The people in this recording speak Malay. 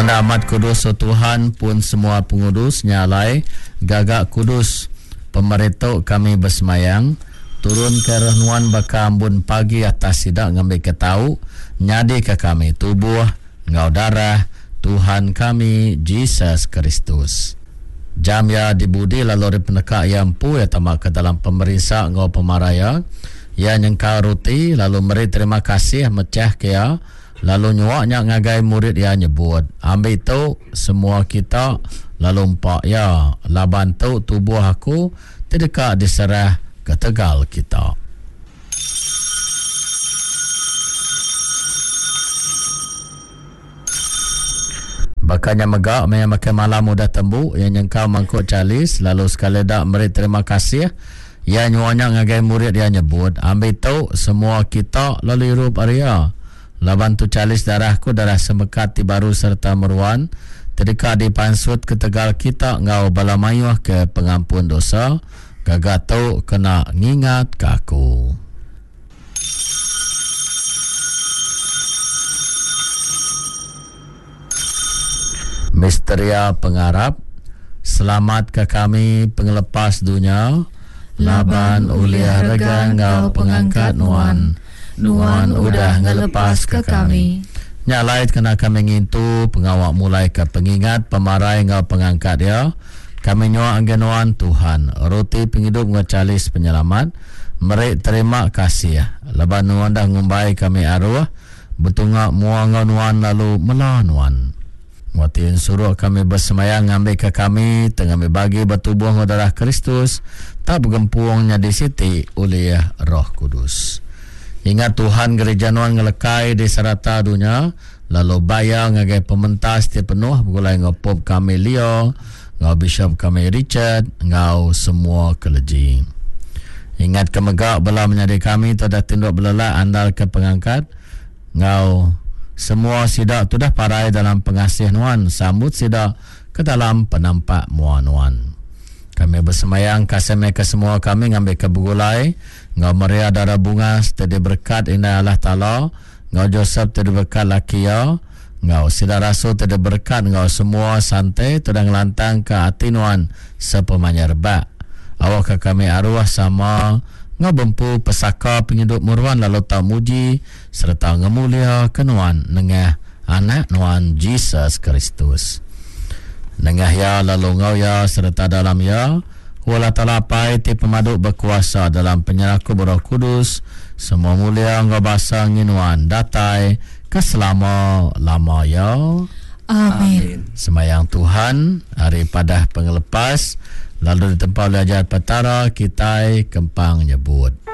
Anda amat kudus Tuhan pun semua pengurus nyalai gagak kudus pemerintah kami bersemayang turun ke renuan baka ambun pagi atas sidak ngambil ketau nyadi ke kami tubuh ngau darah Tuhan kami Jesus Kristus. Jam ya dibudi lalu peneka yang pu ya tamak ke dalam pemerintah ngau pemaraya ya nyengkau ruti lalu meri terima kasih mecah kaya lalu nyuaknya ngagai murid ya nyebut ambil itu semua kita lalu empak ya laban tu tubuh aku tidak diserah ke tegal kita. Bakanya megak makan malam mudah tembu yang nyengkau mangkuk calis lalu sekali dak meri terima kasih ya nyuaknya ngagai murid ya nyebut ambil itu semua kita lalu hirup area laban tu calis darahku darah semekat ti baru serta meruan terdekat di pansut ke tegal kita ngau balamayuh ke pengampun dosa gagak tu kena ngingat ke aku. Misteria pengarap selamat ke kami pengelepas dunia laban uliah rega ngau pengangkat nuan udah ngelepas ke kami. Nyalait kena kami ngintu pengawak mulai ke pengingat pemarai ngau pengangkat ya. Kami nyuak anggenuan Tuhan. Roti penghidup ngecalis penyelamat. Merik terima kasih ya. Leban nuan dah ngumbai kami arwah. Betungak muang nuan lalu melanuan. Watin suruh kami bersemayang ngambil ke kami. Tengah bagi bertubuh darah Kristus. Tak bergempuangnya di siti oleh Roh Kudus. Ingat Tuhan gereja nuan ngelekai di serata dunia lalu bayang ngagai pementas ti penuh begulai ngopop kami Leo ngau bishop kami Richard ngau semua keleji. Ingat kemegak bela menyadi kami tidak tinduk belala andal ke pengangkat ngau semua sidak tu dah parai dalam pengasih nuan sambut sidak ke dalam penampak muan-nuan. Kami bersemayang kasih ke semua kami ngambil ke begulai ngau Maria darah bunga tadi berkat indah Allah Ta'ala ngau Joseph tadi berkat laki ya ngau Sida Rasul tadi berkat ngau semua santai tudang lantang ke hati nuan sepemanya rebak awak ke kami arwah sama ngau bempu pesaka penghidup muruan lalu tak muji serta ngemulia ke nuan nengah anak nuan Jesus Kristus nengah ya lalu ngau ya serta dalam ya wala talapai ti pemaduk berkuasa dalam penyerahku Roh Kudus semua mulia engkau basa nginuan datai keselama-lama ya. Amin. Semayang Tuhan hari pada pengelepas lalu di tempat belajar petara kita kempang nyebut.